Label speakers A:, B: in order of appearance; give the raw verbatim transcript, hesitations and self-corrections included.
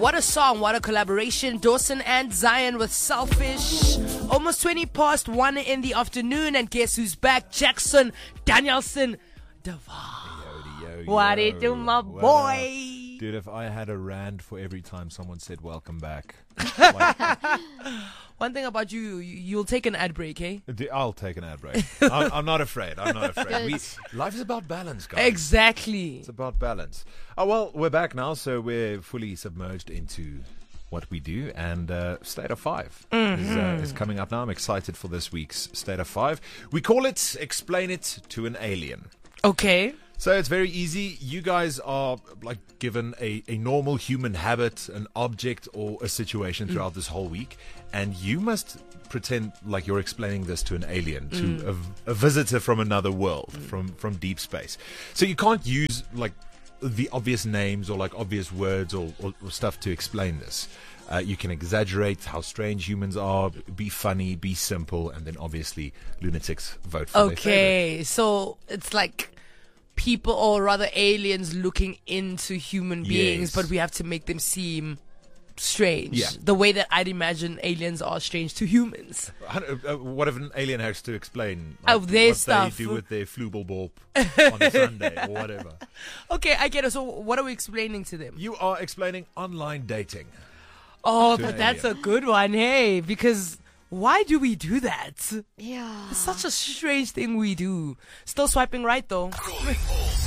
A: What a song, what a collaboration. Dawson and Zion with Selfish. Almost twenty past one in the afternoon, and guess who's back? Jackson Danielson Devar. What it do, my boy?
B: Dude, if I had a rand for every time someone said welcome back. Like,
A: one thing about you, you'll take an ad break, eh?
B: I'll take an ad break. I'm, I'm not afraid. I'm not afraid. We, life is about balance, guys.
A: Exactly.
B: It's about balance. Oh, well, we're back now, so we're fully submerged into what we do, and uh, State of Five mm-hmm. is, uh, is coming up now. I'm excited for this week's State of Five. We call it Explain It to an Alien.
A: Okay.
B: So it's very easy. You guys are like given a, a normal human habit, an object, or a situation throughout mm. this whole week, and you must pretend like you're explaining this to an alien, to mm. a, a visitor from another world, mm. from, from deep space. So you can't use like the obvious names or like obvious words or, or, or stuff to explain this. Uh, you can exaggerate how strange humans are, be funny, be simple, and then obviously lunatics vote for their favorite.
A: Okay, so it's like people, or rather aliens, looking into human beings, yes. but we have to make them seem strange.
B: Yeah.
A: The way that I'd imagine aliens are strange to humans.
B: Uh, what if an alien has to explain
A: like, oh, their
B: what
A: stuff.
B: they do with their Flubelborp on a Sunday or whatever?
A: Okay, I get it. So what are we explaining to them?
B: You are explaining online dating.
A: Oh, but that's a good one, hey, because why do we do that?
C: Yeah.
A: It's such a strange thing we do. Still swiping right, though.